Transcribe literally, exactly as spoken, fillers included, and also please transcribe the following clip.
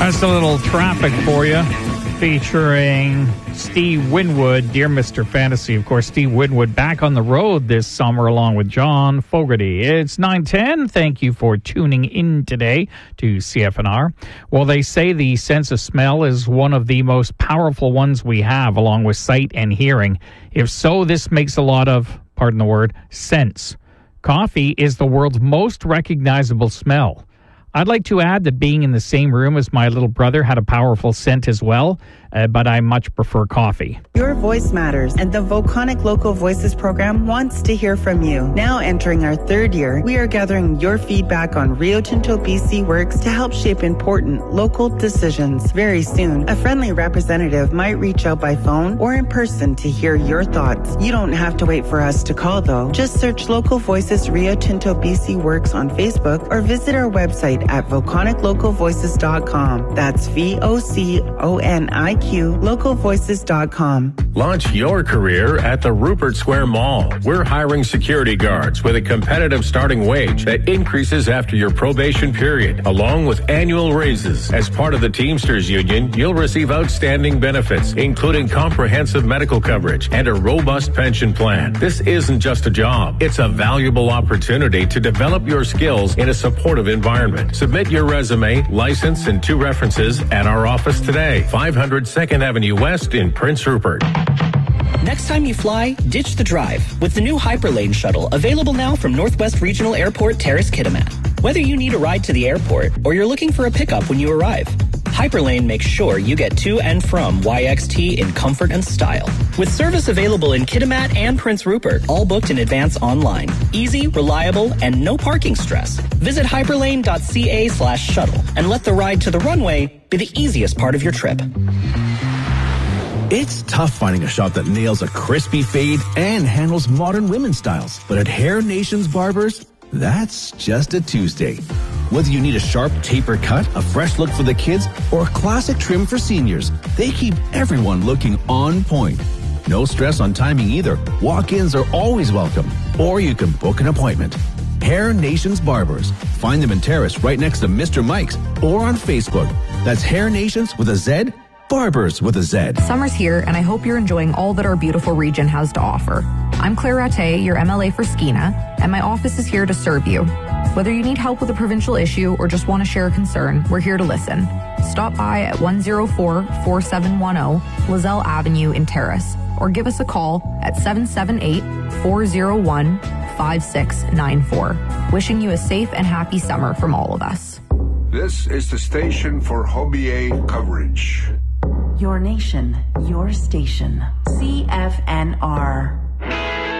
That's a little traffic for you, featuring Steve Winwood, Dear Mister Fantasy. Of course, Steve Winwood back on the road this summer along with John Fogerty. It's nine ten. Thank you for tuning in today to C F N R. Well, they say the sense of smell is one of the most powerful ones we have, along with sight and hearing. If so, this makes a lot of, pardon the word, sense. Coffee is the world's most recognizable smell. I'd like to add that being in the same room as my little brother had a powerful scent as well, uh, but I much prefer coffee. Your voice matters, and the Volcanic Local Voices program wants to hear from you. Now entering our third year, we are gathering your feedback on Rio Tinto B C works to help shape important local decisions. Very soon, a friendly representative might reach out by phone or in person to hear your thoughts. You don't have to wait for us to call, though. Just search Local Voices Rio Tinto B C Works on Facebook or visit our website at volcanic local voices dot com. That's V O C O N I Q, local voices dot com. Launch your career at the Rupert Square Mall. We're hiring security guards with a competitive starting wage that increases after your probation period, along with annual raises. As part of the Teamsters Union, you'll receive outstanding benefits, including comprehensive medical coverage and a robust pension plan. This isn't just a job. It's a valuable opportunity to develop your skills in a supportive environment. Submit your resume, license, and two references at our office today, five hundred second Avenue West in Prince Rupert. Next time you fly, ditch the drive with the new Hyperlane shuttle, available now from Northwest Regional Airport Terrace Kitimat. Whether you need a ride to the airport or you're looking for a pickup when you arrive, Hyperlane makes sure you get to and from Y X T in comfort and style. With service available in Kitimat and Prince Rupert, all booked in advance online. Easy, reliable, and no parking stress. Visit hyperlane.ca slash shuttle and let the ride to the runway be the easiest part of your trip. It's tough finding a shop that nails a crispy fade and handles modern women's styles. But at Hair Nations Barbers, that's just a Tuesday. Whether you need a sharp taper cut, a fresh look for the kids, or a classic trim for seniors, they keep everyone looking on point. No stress on timing either. Walk-ins are always welcome, or you can book an appointment. Hair Nations Barbers. Find them in Terrace right next to Mister Mike's or on Facebook. That's Hair Nations with a Z, Barbers with a Z. Summer's here, and I hope you're enjoying all that our beautiful region has to offer. I'm Claire Rattay, your M L A for Skeena, and my office is here to serve you. Whether you need help with a provincial issue or just want to share a concern, we're here to listen. Stop by at one oh four, four seven one oh Lozelle Avenue in Terrace, or give us a call at seven seven eight, four oh one, five six nine four. Wishing you a safe and happy summer from all of us. This is the station for Hobie coverage. Your nation, your station. C F N R.